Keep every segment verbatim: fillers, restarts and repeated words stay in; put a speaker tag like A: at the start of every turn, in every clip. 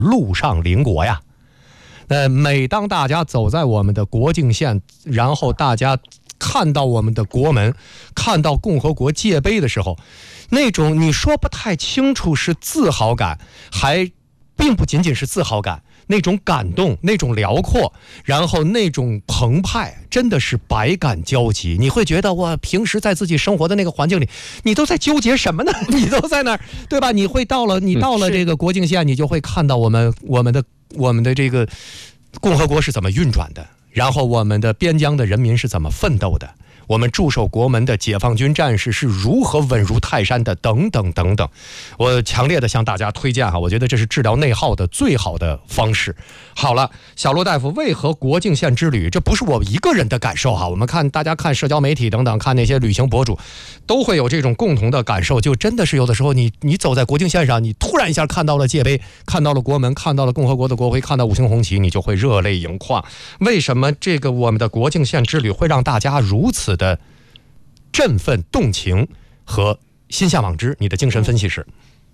A: 陆上邻国呀。呃，每当大家走在我们的国境线，然后大家看到我们的国门，看到共和国界碑的时候，那种你说不太清楚是自豪感，还并不仅仅是自豪感，那种感动，那种辽阔，然后那种澎湃，真的是百感交集。你会觉得我平时在自己生活的那个环境里，你都在纠结什么呢？你都在那儿，对吧？你会到了，你到了这个国境线，你就会看到我们我们的我们的这个共和国是怎么运转的，然后我们的边疆的人民是怎么奋斗的，我们驻守国门的解放军战士是如何稳如泰山的，等等等等。我强烈的向大家推荐哈，我觉得这是治疗内耗的最好的方式。好了，小陆大夫，为何国境线之旅？这不是我一个人的感受哈，我们看大家看社交媒体等等，看那些旅行博主，都会有这种共同的感受。就真的是有的时候你，你走在国境线上，你突然一下看到了界碑，看到了国门，看到了共和国的国徽，看到五星红旗，你就会热泪盈眶。为什么这个我们的国境线之旅会让大家如此的振奋动情和心向往之？你的精神分析是？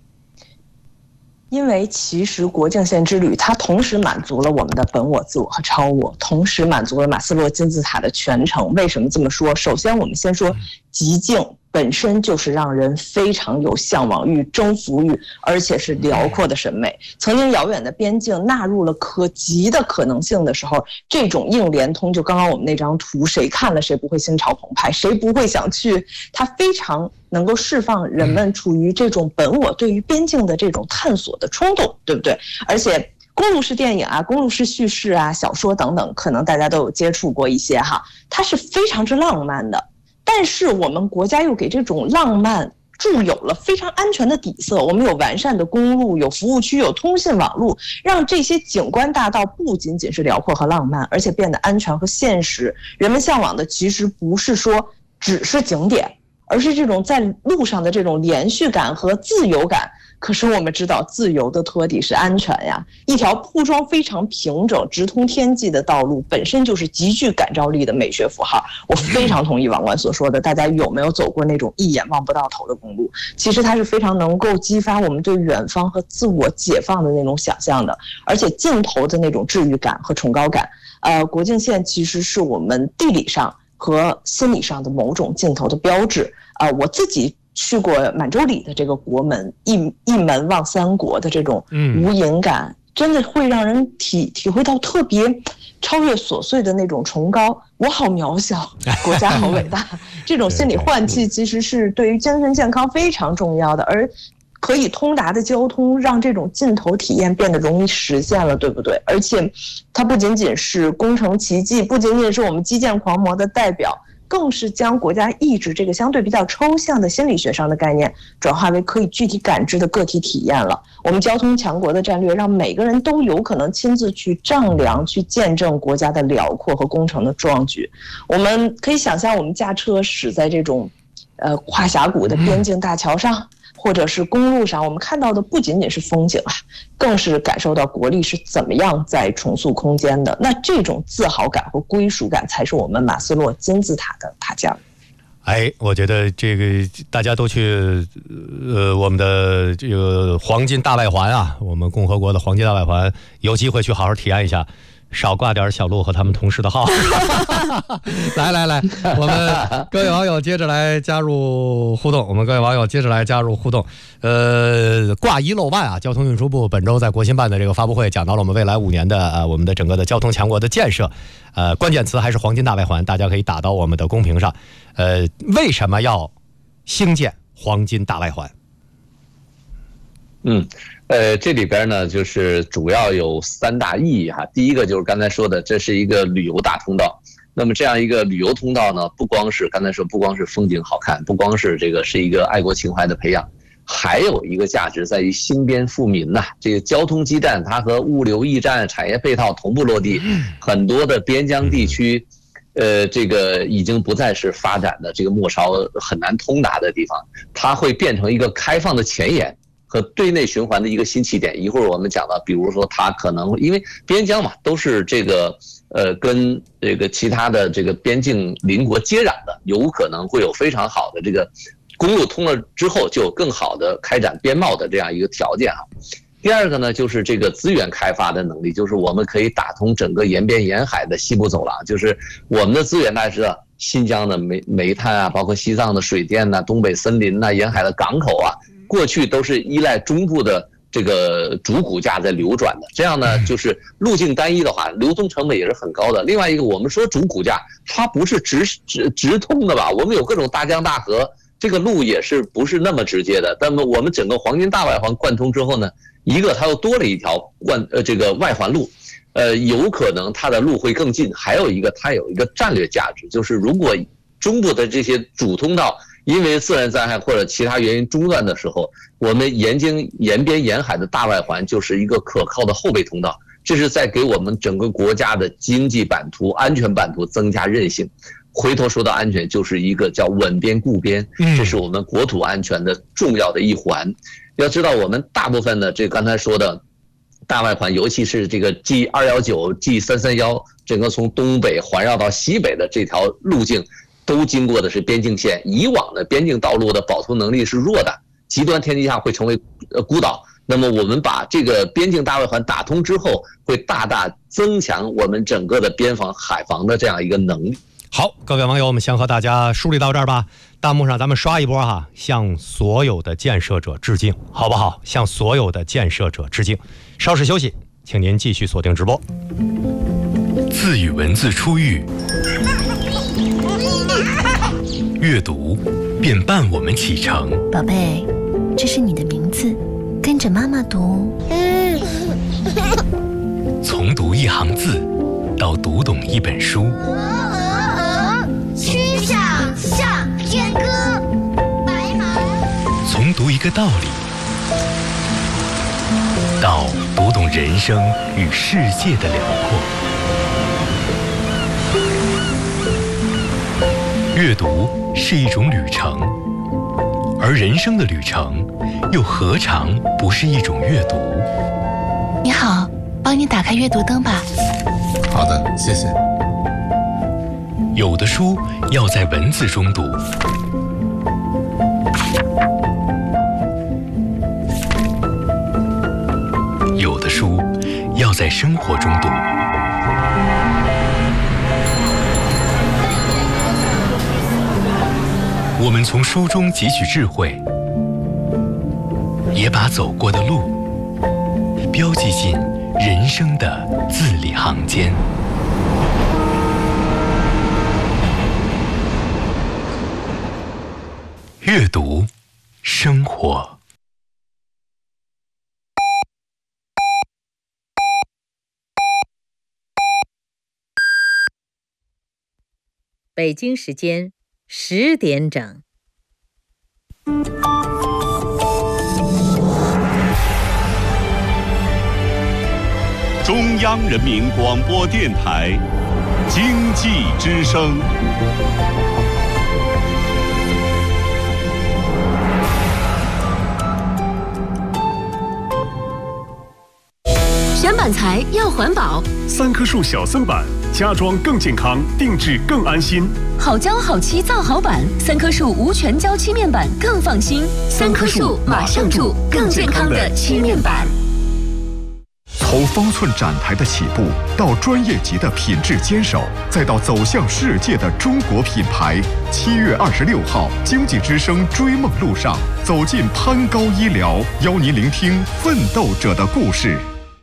B: 因为其实国境线之旅它同时满足了我们的本我、自我和超我，同时满足了马斯洛金字塔的全程。为什么这么说？首先我们先说极境本身就是让人非常有向往欲、征服欲，而且是辽阔的审美。曾经遥远的边境纳入了可及的可能性的时候，这种硬连通，就刚刚我们那张图，谁看了谁不会心潮澎湃，谁不会想去？它非常能够释放人们处于这种本我对于边境的这种探索的冲动，对不对？而且公路式电影啊、公路式叙事啊、小说等等，可能大家都有接触过一些哈，它是非常之浪漫的。但是我们国家又给这种浪漫注有了非常安全的底色，我们有完善的公路，有服务区，有通信网络，让这些景观大道不仅仅是辽阔和浪漫，而且变得安全和现实。人们向往的其实不是说只是景点，而是这种在路上的这种连续感和自由感。可是我们知道，自由的托底是安全呀。一条铺装非常平整、直通天际的道路，本身就是极具感召力的美学符号。我非常同意王冠所说的，大家有没有走过那种一眼望不到头的公路？其实它是非常能够激发我们对远方和自我解放的那种想象的，而且尽头的那种治愈感和崇高感。呃，国境线其实是我们地理上和心理上的某种尽头的标志。呃，我自己去过满洲里的这个国门，一一门望三国的这种无垠感，真的会让人体体会到特别超越琐碎的那种崇高。我好渺小，国家好伟大，这种心理换气其实是对于精神健康非常重要的。而可以通达的交通让这种尽头体验变得容易实现了，对不对？而且它不仅仅是工程奇迹，不仅仅是我们基建狂魔的代表，更是将国家意志这个相对比较抽象的心理学上的概念转化为可以具体感知的个体体验了。我们交通强国的战略让每个人都有可能亲自去丈量、去见证国家的辽阔和工程的壮举。我们可以想象，我们驾车驶在这种呃跨峡谷的边境大桥上，或者是公路上，我们看到的不仅仅是风景啊，更是感受到国力是怎么样在重塑空间的。那这种自豪感和归属感，才是我们马斯洛金字塔的塔尖。
A: 哎，我觉得这个大家都去，呃，我们的这个黄金大外环啊，我们共和国的黄金大外环，有机会去好好体验一下。少挂点小鹿和他们同事的号。来来来，我们各位网友接着来加入互动，我们各位网友接着来加入互动。呃，挂一漏万啊，交通运输部本周在国新办的这个发布会讲到了我们未来五年的呃我们的整个的交通强国的建设，呃，关键词还是黄金大外环，大家可以打到我们的公屏上。呃，为什么要兴建黄金大外环？
C: 嗯，呃，这里边呢，就是主要有三大意义哈。第一个就是刚才说的，这是一个旅游大通道。那么这样一个旅游通道呢，不光是刚才说，不光是风景好看，不光是这个是一个爱国情怀的培养，还有一个价值在于兴边富民呐、啊。这个交通基站，它和物流驿站、产业配套同步落地，很多的边疆地区。呃，这个已经不再是发展的这个末梢很难通达的地方，它会变成一个开放的前沿和对内循环的一个新起点。一会儿我们讲到，比如说它可能因为边疆嘛，都是这个呃跟这个其他的这个边境邻国接壤的，有可能会有非常好的这个公路通了之后，就有更好的开展边贸的这样一个条件啊。 第二个呢，就是这个资源开发的能力，就是我们可以打通整个沿边沿海的西部走廊，就是我们的资源大家知道，新疆的煤煤炭啊，包括西藏的水电呐、啊、东北森林呐、啊、沿海的港口啊，过去都是依赖中部的这个主骨架在流转的，这样呢，就是路径单一的话，流通成本也是很高的。另外一个，我们说主骨架，它不是直直直通的吧？我们有各种大江大河，这个路也是不是那么直接的。那么我们整个黄金大外环贯通之后呢，一个它又多了一条贯呃这个外环路，呃，有可能它的路会更近。还有一个，它有一个战略价值，就是如果中部的这些主通道因为自然灾害或者其他原因中断的时候，我们沿经沿边沿海的大外环就是一个可靠的后备通道，这是在给我们整个国家的经济版图、安全版图增加韧性。回头说到安全，就是一个叫稳边固边，这是我们国土安全的重要的一环。要知道，我们大部分的这刚才说的大外环，尤其是这个 G 二一九、G 三三一，整个从东北环绕到西北的这条路径，都经过的是边境线。以往的边境道路的保存能力是弱的，极端天气下会成为孤岛。那么我们把这个边境大外环打通之后，会大大增强我们整个的边防海防的这样一个能力。
A: 好，各位网友，我们先和大家梳理到这儿吧。弹幕上咱们刷一波哈，向所有的建设者致敬，好不好？向所有的建设者致敬。稍事休息，请您继续锁定直播。
D: 字与文字初遇，阅读便伴我们启程。
E: 宝贝，这是你的名字，跟着妈妈读。
D: 从读一行字到读懂一本书，
F: 曲项向天歌，白马。
D: 从读一个道理到读懂人生与世界的辽阔。阅读是一种旅程，而人生的旅程又何尝不是一种阅读？
E: 你好，帮你打开阅读灯吧。
G: 好的，谢谢。
D: 有的书要在文字中读，有的书要在生活中读。我们从书中汲取智慧，也把走过的路标记进人生的字里行间。阅读，生活。
H: 北京时间十点整。
I: 中央人民广播电台经济之声。
J: 选板材要环保，
K: 三棵树小森板，家装更健康，定制更安心。
J: 好胶好漆造好板，三棵树无全胶漆面板更放心。三棵树马上住，更健康的漆面板。
L: 从方寸展台的起步，到专业级的品质坚守，再到走向世界的中国品牌。七月二十六号，经济之声追梦路上，走进攀高医疗，邀您聆听奋斗者的故事。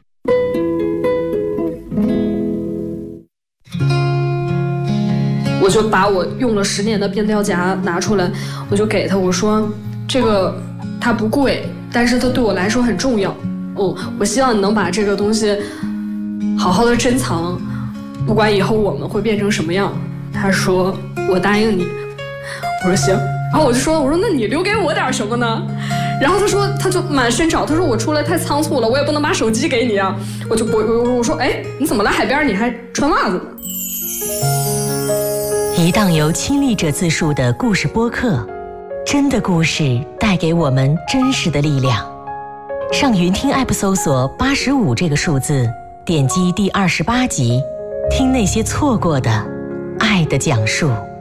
M: 我就把我用了十年的变调夹拿出来，我就给他，我说这个它不贵，但是它对我来说很重要。嗯，我希望你能把这个东西好好的珍藏，不管以后我们会变成什么样。他说我答应你。我说行，然后我就说我说那你留给我点什么呢？然后他说他就满身找，他说我出来太仓促了，我也不能把手机给你啊。我就我我我说哎，你怎么来海边你还穿袜子呢？
E: 一档由亲历者自述的故事播客，真的故事带给我们真实的力量。上云听 App 搜索八十五这个数字，点击第二十八集，听那些错过的爱的讲述。